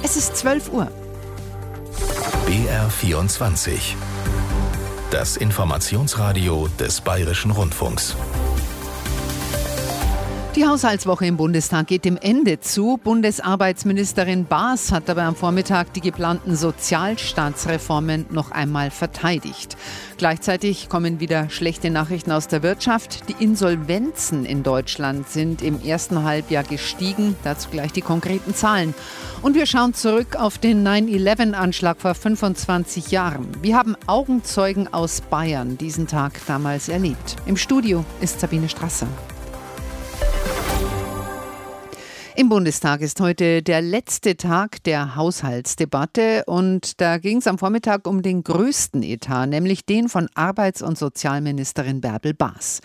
Es ist 12 Uhr. BR24. Das Informationsradio des Bayerischen Rundfunks. Die Haushaltswoche im Bundestag geht dem Ende zu. Bundesarbeitsministerin Baas hat dabei am Vormittag die geplanten Sozialstaatsreformen noch einmal verteidigt. Gleichzeitig kommen wieder schlechte Nachrichten aus der Wirtschaft. Die Insolvenzen in Deutschland sind im ersten Halbjahr gestiegen. Dazu gleich die konkreten Zahlen. Und wir schauen zurück auf den 9/11-Anschlag vor 25 Jahren. Wir haben Augenzeugen aus Bayern diesen Tag damals erlebt. Im Studio ist Sabine Strasser. Im Bundestag ist heute der letzte Tag der Haushaltsdebatte und da ging es am Vormittag um den größten Etat, nämlich den von Arbeits- und Sozialministerin Bärbel Baas.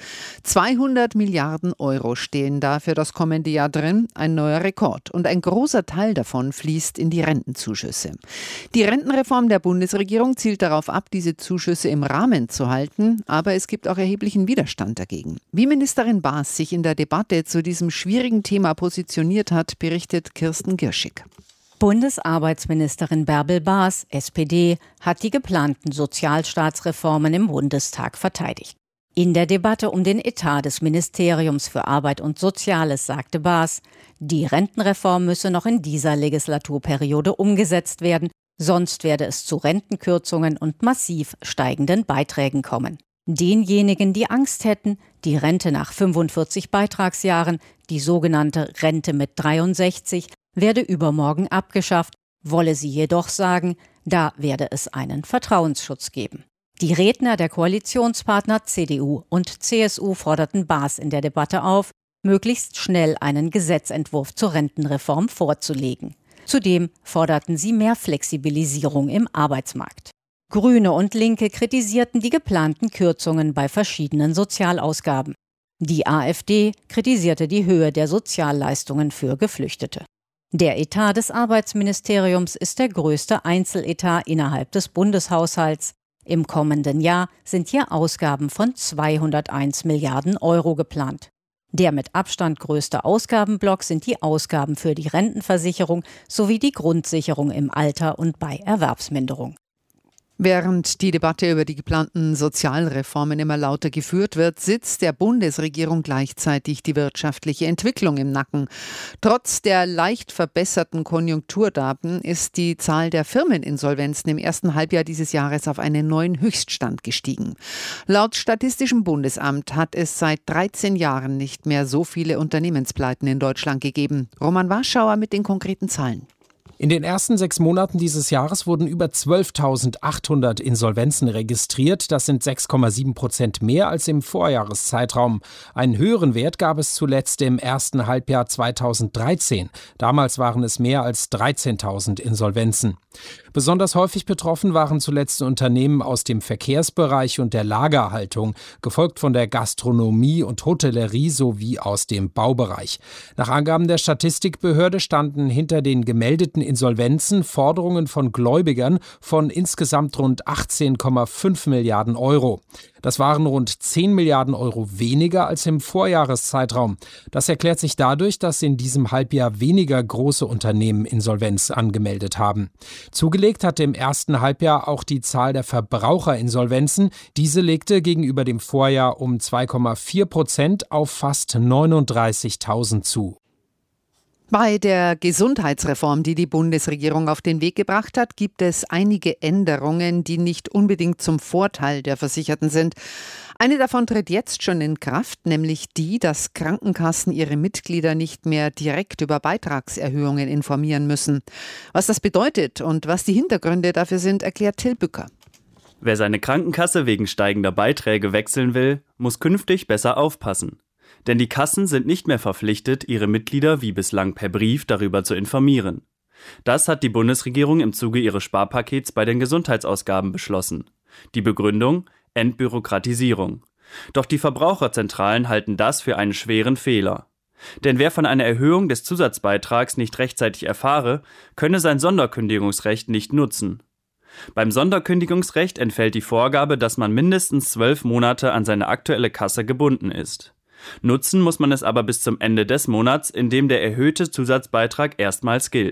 200 Milliarden Euro stehen da für das kommende Jahr drin, ein neuer Rekord. Und ein großer Teil davon fließt in die Rentenzuschüsse. Die Rentenreform der Bundesregierung zielt darauf ab, diese Zuschüsse im Rahmen zu halten, aber es gibt auch erheblichen Widerstand dagegen. Wie Ministerin Baas sich in der Debatte zu diesem schwierigen Thema positioniert hat, berichtet Kirsten Girschig. Bundesarbeitsministerin Bärbel Baas, SPD, hat die geplanten Sozialstaatsreformen im Bundestag verteidigt. In der Debatte um den Etat des Ministeriums für Arbeit und Soziales sagte Baas, die Rentenreform müsse noch in dieser Legislaturperiode umgesetzt werden, sonst werde es zu Rentenkürzungen und massiv steigenden Beiträgen kommen. Denjenigen, die Angst hätten, die Rente nach 45 Beitragsjahren, die sogenannte Rente mit 63, werde übermorgen abgeschafft, wolle sie jedoch sagen, da werde es einen Vertrauensschutz geben. Die Redner der Koalitionspartner CDU und CSU forderten Baas in der Debatte auf, möglichst schnell einen Gesetzentwurf zur Rentenreform vorzulegen. Zudem forderten sie mehr Flexibilisierung im Arbeitsmarkt. Grüne und Linke kritisierten die geplanten Kürzungen bei verschiedenen Sozialausgaben. Die AfD kritisierte die Höhe der Sozialleistungen für Geflüchtete. Der Etat des Arbeitsministeriums ist der größte Einzeletat innerhalb des Bundeshaushalts. Im kommenden Jahr sind hier Ausgaben von 201 Milliarden Euro geplant. Der mit Abstand größte Ausgabenblock sind die Ausgaben für die Rentenversicherung sowie die Grundsicherung im Alter und bei Erwerbsminderung. Während die Debatte über die geplanten Sozialreformen immer lauter geführt wird, sitzt der Bundesregierung gleichzeitig die wirtschaftliche Entwicklung im Nacken. Trotz der leicht verbesserten Konjunkturdaten ist die Zahl der Firmeninsolvenzen im ersten Halbjahr dieses Jahres auf einen neuen Höchststand gestiegen. Laut Statistischem Bundesamt hat es seit 13 Jahren nicht mehr so viele Unternehmenspleiten in Deutschland gegeben. Roman Warschauer mit den konkreten Zahlen. In den ersten 6 Monaten dieses Jahres wurden über 12.800 Insolvenzen registriert. Das sind 6,7% mehr als im Vorjahreszeitraum. Einen höheren Wert gab es zuletzt im ersten Halbjahr 2013. Damals waren es mehr als 13.000 Insolvenzen. Besonders häufig betroffen waren zuletzt Unternehmen aus dem Verkehrsbereich und der Lagerhaltung, gefolgt von der Gastronomie und Hotellerie sowie aus dem Baubereich. Nach Angaben der Statistikbehörde standen hinter den gemeldeten Insolvenzen Forderungen von Gläubigern von insgesamt rund 18,5 Milliarden Euro. Das waren rund 10 Milliarden Euro weniger als im Vorjahreszeitraum. Das erklärt sich dadurch, dass in diesem Halbjahr weniger große Unternehmen Insolvenz angemeldet haben. Zugelegt hatte im ersten Halbjahr auch die Zahl der Verbraucherinsolvenzen. Diese legte gegenüber dem Vorjahr um 2,4% auf fast 39.000 zu. Bei der Gesundheitsreform, die die Bundesregierung auf den Weg gebracht hat, gibt es einige Änderungen, die nicht unbedingt zum Vorteil der Versicherten sind. Eine davon tritt jetzt schon in Kraft, nämlich die, dass Krankenkassen ihre Mitglieder nicht mehr direkt über Beitragserhöhungen informieren müssen. Was das bedeutet und was die Hintergründe dafür sind, erklärt Till Bücker. Wer seine Krankenkasse wegen steigender Beiträge wechseln will, muss künftig besser aufpassen. Denn die Kassen sind nicht mehr verpflichtet, ihre Mitglieder wie bislang per Brief darüber zu informieren. Das hat die Bundesregierung im Zuge ihres Sparpakets bei den Gesundheitsausgaben beschlossen. Die Begründung: Entbürokratisierung. Doch die Verbraucherzentralen halten das für einen schweren Fehler. Denn wer von einer Erhöhung des Zusatzbeitrags nicht rechtzeitig erfahre, könne sein Sonderkündigungsrecht nicht nutzen. Beim Sonderkündigungsrecht entfällt die Vorgabe, dass man mindestens 12 Monate an seine aktuelle Kasse gebunden ist. Nutzen muss man es aber bis zum Ende des Monats, in dem der erhöhte Zusatzbeitrag erstmals gilt.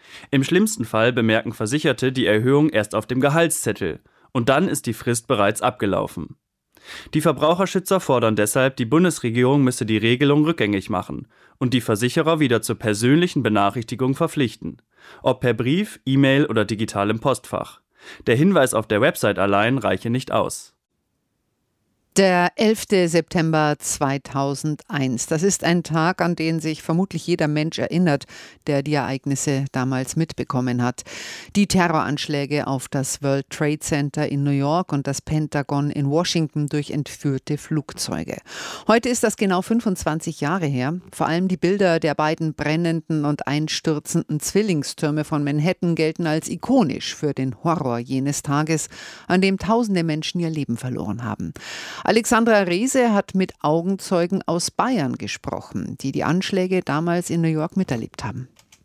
Im schlimmsten Fall bemerken Versicherte die Erhöhung erst auf dem Gehaltszettel und dann ist die Frist bereits abgelaufen. Die Verbraucherschützer fordern deshalb, die Bundesregierung müsse die Regelung rückgängig machen und die Versicherer wieder zur persönlichen Benachrichtigung verpflichten, ob per Brief, E-Mail oder digitalem Postfach. Der Hinweis auf der Website allein reiche nicht aus. Der 11. September 2001. Das ist ein Tag, an den sich vermutlich jeder Mensch erinnert, der die Ereignisse damals mitbekommen hat. Die Terroranschläge auf das World Trade Center in New York und das Pentagon in Washington durch entführte Flugzeuge. Heute ist das genau 25 Jahre her. Vor allem die Bilder der beiden brennenden und einstürzenden Zwillingstürme von Manhattan gelten als ikonisch für den Horror jenes Tages, an dem tausende Menschen ihr Leben verloren haben. Alexandra Reese hat mit Augenzeugen aus Bayern gesprochen, die die Anschläge damals in New York miterlebt haben.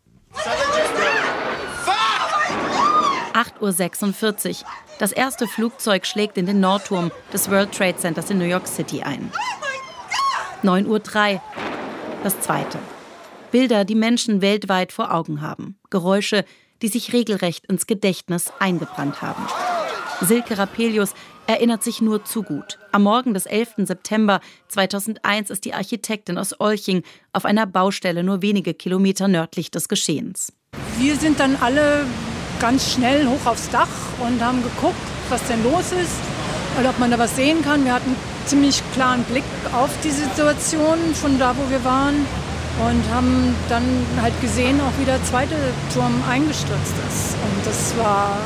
8:46 Uhr. Das erste Flugzeug schlägt in den Nordturm des World Trade Centers in New York City ein. 9:03 Uhr. Das zweite. Bilder, die Menschen weltweit vor Augen haben. Geräusche, die sich regelrecht ins Gedächtnis eingebrannt haben. Silke Rapelius erinnert sich nur zu gut. Am Morgen des 11. September 2001 ist die Architektin aus Olching auf einer Baustelle nur wenige Kilometer nördlich des Geschehens. Wir sind dann alle ganz schnell hoch aufs Dach und haben geguckt, was denn los ist oder ob man da was sehen kann. Wir hatten einen ziemlich klaren Blick auf die Situation von da, wo wir waren und haben dann halt gesehen, auch wie der zweite Turm eingestürzt ist. Und das war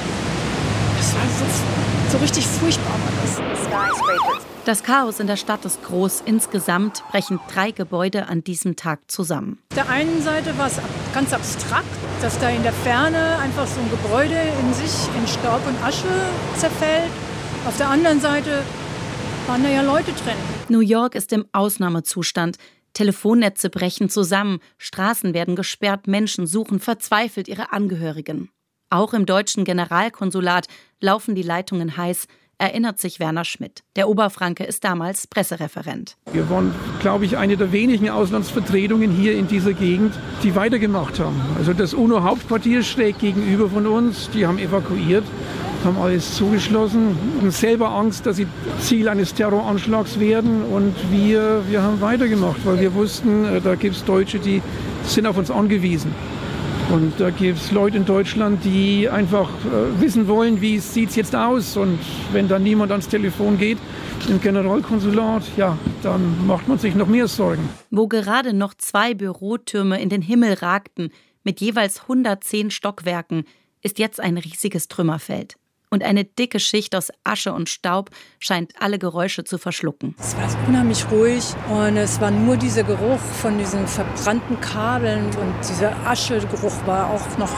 so richtig furchtbar war das. Das Chaos in der Stadt ist groß. Insgesamt brechen 3 Gebäude an diesem Tag zusammen. Auf der einen Seite war es ganz abstrakt, dass da in der Ferne einfach so ein Gebäude in sich in Staub und Asche zerfällt. Auf der anderen Seite waren da ja Leute drin. New York ist im Ausnahmezustand. Telefonnetze brechen zusammen, Straßen werden gesperrt, Menschen suchen verzweifelt ihre Angehörigen. Auch im deutschen Generalkonsulat laufen die Leitungen heiß, erinnert sich Werner Schmidt. Der Oberfranke ist damals Pressereferent. Wir waren, glaube ich, eine der wenigen Auslandsvertretungen hier in dieser Gegend, die weitergemacht haben. Also das UNO-Hauptquartier schräg gegenüber von uns, die haben evakuiert, haben alles zugeschlossen, hatten selber Angst, dass sie Ziel eines Terroranschlags werden. Und wir haben weitergemacht, weil wir wussten, da gibt es Deutsche, die sind auf uns angewiesen. Und da gibt es Leute in Deutschland, die einfach wissen wollen, wie sieht es jetzt aus. Und wenn dann niemand ans Telefon geht im Generalkonsulat, ja, dann macht man sich noch mehr Sorgen. Wo gerade noch 2 Bürotürme in den Himmel ragten, mit jeweils 110 Stockwerken, ist jetzt ein riesiges Trümmerfeld. Und eine dicke Schicht aus Asche und Staub scheint alle Geräusche zu verschlucken. Es war unheimlich ruhig und es war nur dieser Geruch von diesen verbrannten Kabeln und dieser Aschegeruch war auch noch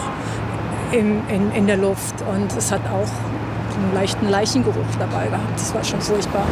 in der Luft. Und es hat auch einen leichten Leichengeruch dabei gehabt. Das war schon furchtbar.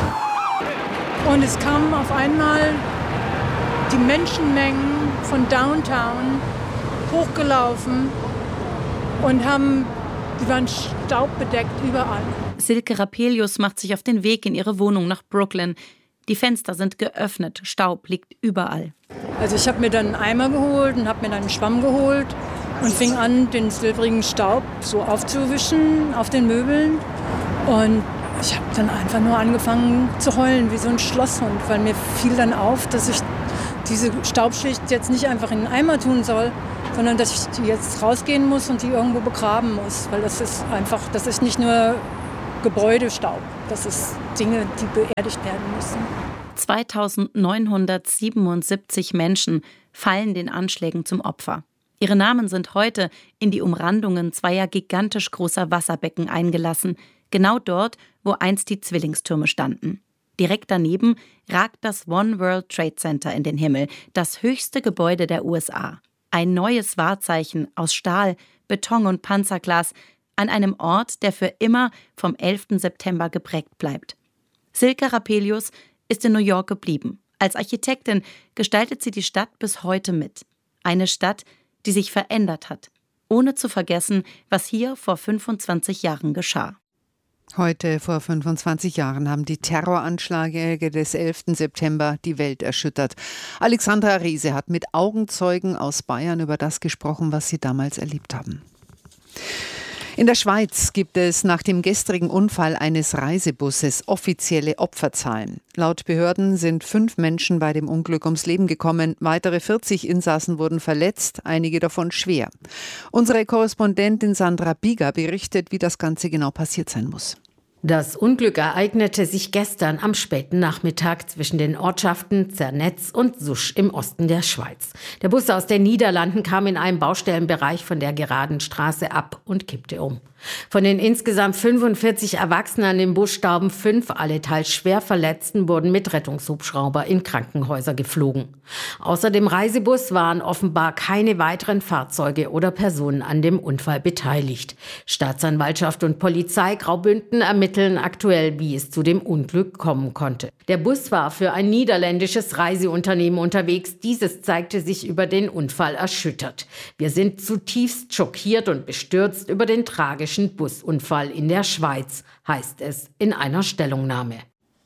Und es kamen auf einmal die Menschenmengen von Downtown hochgelaufen und die waren staubbedeckt überall. Silke Rapelius macht sich auf den Weg in ihre Wohnung nach Brooklyn. Die Fenster sind geöffnet, Staub liegt überall. Also ich habe mir dann einen Eimer geholt und habe mir dann einen Schwamm geholt und fing an, den silbrigen Staub so aufzuwischen auf den Möbeln. Und ich habe dann einfach nur angefangen zu heulen, wie so ein Schlosshund, weil mir fiel dann auf, dass ich diese Staubschicht jetzt nicht einfach in den Eimer tun soll, sondern dass ich jetzt rausgehen muss und die irgendwo begraben muss. Weil das ist nicht nur Gebäudestaub, das ist Dinge, die beerdigt werden müssen. 2977 Menschen fallen den Anschlägen zum Opfer. Ihre Namen sind heute in die Umrandungen 2 gigantisch großer Wasserbecken eingelassen, genau dort, wo einst die Zwillingstürme standen. Direkt daneben ragt das One World Trade Center in den Himmel, das höchste Gebäude der USA. Ein neues Wahrzeichen aus Stahl, Beton und Panzerglas an einem Ort, der für immer vom 11. September geprägt bleibt. Silke Rapelius ist in New York geblieben. Als Architektin gestaltet sie die Stadt bis heute mit. Eine Stadt, die sich verändert hat, ohne zu vergessen, was hier vor 25 Jahren geschah. Heute vor 25 Jahren haben die Terroranschläge des 11. September die Welt erschüttert. Alexandra Riese hat mit Augenzeugen aus Bayern über das gesprochen, was sie damals erlebt haben. In der Schweiz gibt es nach dem gestrigen Unfall eines Reisebusses offizielle Opferzahlen. Laut Behörden sind 5 Menschen bei dem Unglück ums Leben gekommen. Weitere 40 Insassen wurden verletzt, einige davon schwer. Unsere Korrespondentin Sandra Bieger berichtet, wie das Ganze genau passiert sein muss. Das Unglück ereignete sich gestern am späten Nachmittag zwischen den Ortschaften Zernetz und Susch im Osten der Schweiz. Der Bus aus den Niederlanden kam in einem Baustellenbereich von der geraden Straße ab und kippte um. Von den insgesamt 45 Erwachsenen an dem Bus starben 5, alle teils schwer Verletzten wurden mit Rettungshubschrauber in Krankenhäuser geflogen. Außer dem Reisebus waren offenbar keine weiteren Fahrzeuge oder Personen an dem Unfall beteiligt. Staatsanwaltschaft und Polizei Graubünden ermitteln aktuell, wie es zu dem Unglück kommen konnte. Der Bus war für ein niederländisches Reiseunternehmen unterwegs. Dieses zeigte sich über den Unfall erschüttert. Wir sind zutiefst schockiert und bestürzt über den tragischen Busunfall in der Schweiz, heißt es in einer Stellungnahme.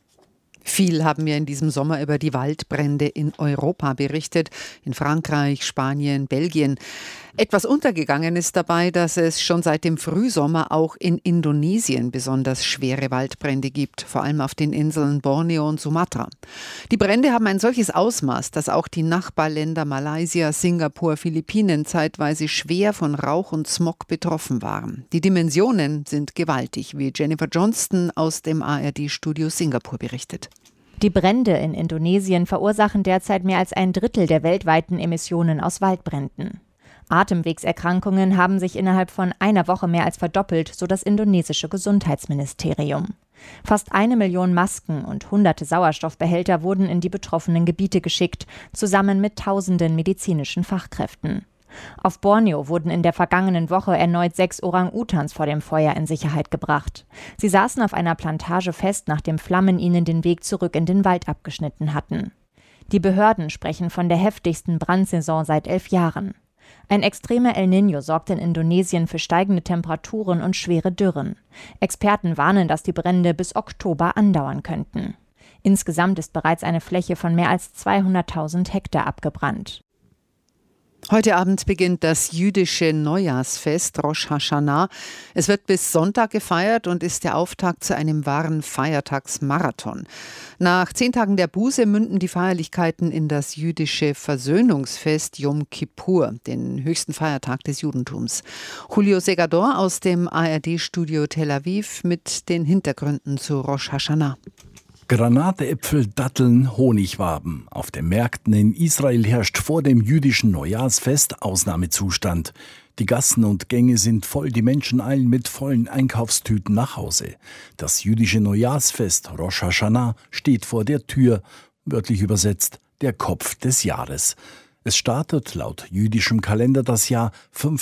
Viel haben wir in diesem Sommer über die Waldbrände in Europa berichtet, in Frankreich, Spanien, Belgien. Etwas untergegangen ist dabei, dass es schon seit dem Frühsommer auch in Indonesien besonders schwere Waldbrände gibt, vor allem auf den Inseln Borneo und Sumatra. Die Brände haben ein solches Ausmaß, dass auch die Nachbarländer Malaysia, Singapur, Philippinen zeitweise schwer von Rauch und Smog betroffen waren. Die Dimensionen sind gewaltig, wie Jennifer Johnston aus dem ARD-Studio Singapur berichtet. Die Brände in Indonesien verursachen derzeit mehr als 1/3 der weltweiten Emissionen aus Waldbränden. Atemwegserkrankungen haben sich innerhalb von einer Woche mehr als verdoppelt, so das indonesische Gesundheitsministerium. Fast 1 Million Masken und hunderte Sauerstoffbehälter wurden in die betroffenen Gebiete geschickt, zusammen mit tausenden medizinischen Fachkräften. Auf Borneo wurden in der vergangenen Woche erneut 6 Orang-Utans vor dem Feuer in Sicherheit gebracht. Sie saßen auf einer Plantage fest, nachdem Flammen ihnen den Weg zurück in den Wald abgeschnitten hatten. Die Behörden sprechen von der heftigsten Brandsaison seit 11 Jahren. Ein extremer El Niño sorgt in Indonesien für steigende Temperaturen und schwere Dürren. Experten warnen, dass die Brände bis Oktober andauern könnten. Insgesamt ist bereits eine Fläche von mehr als 200.000 Hektar abgebrannt. Heute Abend beginnt das jüdische Neujahrsfest Rosh Hashanah. Es wird bis Sonntag gefeiert und ist der Auftakt zu einem wahren Feiertagsmarathon. Nach 10 Tagen der Buße münden die Feierlichkeiten in das jüdische Versöhnungsfest Yom Kippur, den höchsten Feiertag des Judentums. Julio Segador aus dem ARD-Studio Tel Aviv mit den Hintergründen zu Rosh Hashanah. Granatäpfel, Datteln, Honigwaben. Auf den Märkten in Israel herrscht vor dem jüdischen Neujahrsfest Ausnahmezustand. Die Gassen und Gänge sind voll, die Menschen eilen mit vollen Einkaufstüten nach Hause. Das jüdische Neujahrsfest Rosh Hashanah steht vor der Tür, wörtlich übersetzt der Kopf des Jahres. Es startet laut jüdischem Kalender das Jahr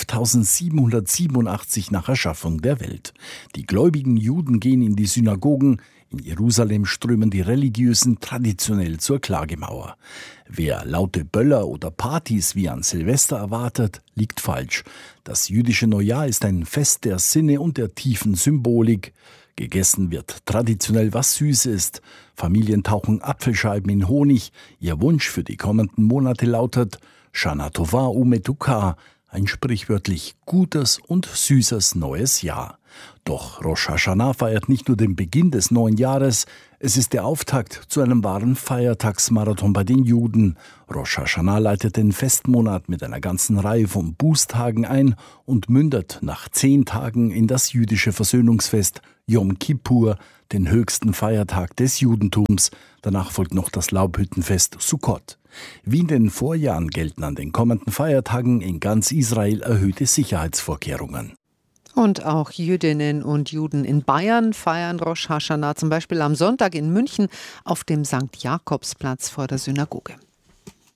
5787 nach Erschaffung der Welt. Die gläubigen Juden gehen in die Synagogen. In Jerusalem strömen die Religiösen traditionell zur Klagemauer. Wer laute Böller oder Partys wie an Silvester erwartet, liegt falsch. Das jüdische Neujahr ist ein Fest der Sinne und der tiefen Symbolik. Gegessen wird traditionell, was süß ist. Familien tauchen Apfelscheiben in Honig. Ihr Wunsch für die kommenden Monate lautet Shana Tova Umetuka, ein sprichwörtlich gutes und süßes neues Jahr. Doch Rosh Hashanah feiert nicht nur den Beginn des neuen Jahres, es ist der Auftakt zu einem wahren Feiertagsmarathon bei den Juden. Rosh Hashanah leitet den Festmonat mit einer ganzen Reihe von Bußtagen ein und mündet nach 10 Tagen in das jüdische Versöhnungsfest Yom Kippur, den höchsten Feiertag des Judentums. Danach folgt noch das Laubhüttenfest Sukkot. Wie in den Vorjahren gelten an den kommenden Feiertagen in ganz Israel erhöhte Sicherheitsvorkehrungen. Und auch Jüdinnen und Juden in Bayern feiern Rosh Hashanah, zum Beispiel am Sonntag in München auf dem St. Jakobsplatz vor der Synagoge.